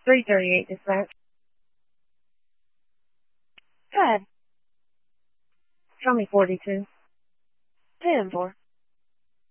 338 dispatch. Go ahead. Show me 42. 10-4.